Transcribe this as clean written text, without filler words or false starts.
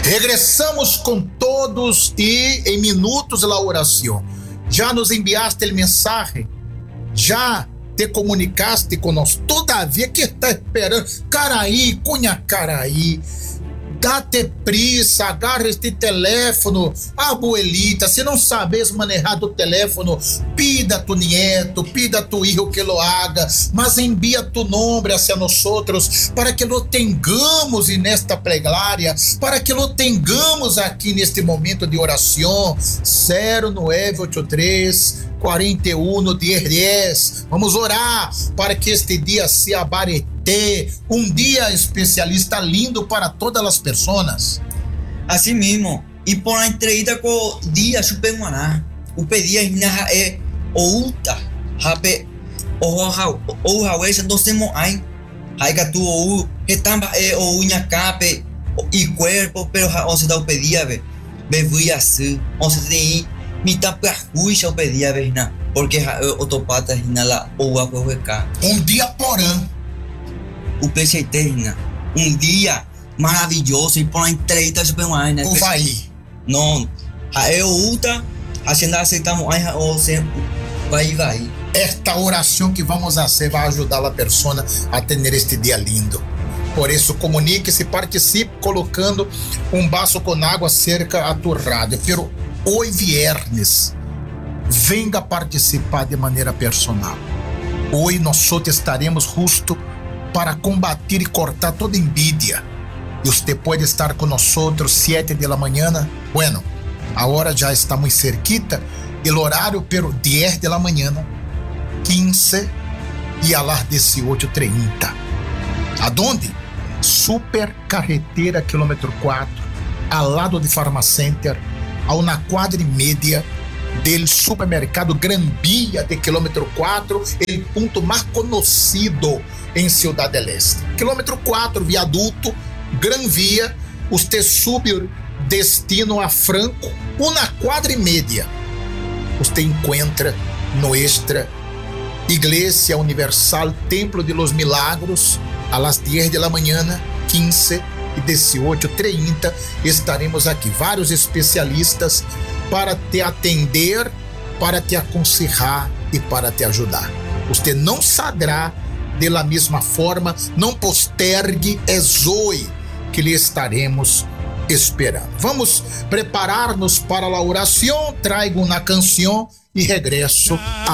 Regressamos com todos e em minutos la oração. Já nos enviaste el mensaje? Já te comunicaste conosco? Todavia, que está esperando? Caraí, cunha Caraí, dá-te prisa, agarra este teléfono, abuelita, se não sabes manejar do teléfono, pida a tu nieto, pida a tu hijo que lo haga, mas envia tu nome hacia nosotros, para que lo tengamos nesta plegária, para que lo tengamos aqui neste momento de oração. 0983 41 1010. Vamos orar para que este dia se abarete, dia especialista lindo para todas as pessoas. Assim mesmo, e por a entrevista com dia Chupeguaná, o pedia é outa, rape, o hawesa do semo ai, haiga tu ou retamba o unha cape e corpo, pero onde dá o pedia be assim, onde tem mita percuixa o pedia na, porque o topata lá ou a coveca. Dia porã. O PCT, dia maravilhoso e por a entrevista Chupeguaná, né? O vai. Não, a outra, a gente aceitamos aí ou sempre vai. Esta oração que vamos fazer vai ajudar a pessoa a ter este dia lindo. Por isso, comunique-se, participe colocando vaso com água cerca a tu rádio. Pero hoje viernes, venga participar de maneira personal. Hoje nós estaremos justo para combater e cortar toda envidia. E você pode estar conosco 7 da manhã. Bueno, a hora já está muito cerquita. O horário pero 10 da manhã, 15 e a las 18:30. Aonde? Super Carretera quilômetro 4, ao lado de Farmacenter, ao na quadra e média del supermercado Gran Via de quilômetro 4, o ponto mais conhecido em Ciudad del Este. Quilômetro 4, viaduto, Gran Via, você sube destino a Franco, uma quadra e média. Você encontra nuestra Igreja Universal Templo de los Milagros, a las 10 da manhã, 15 e 18:30, estaremos aqui. Vários especialistas para te atender, para te aconselhar e para te ajudar. Você não saberá da mesma forma, não postergue, é hoje que lhe estaremos esperando. Vamos preparar-nos para a oração, trago uma canção e regresso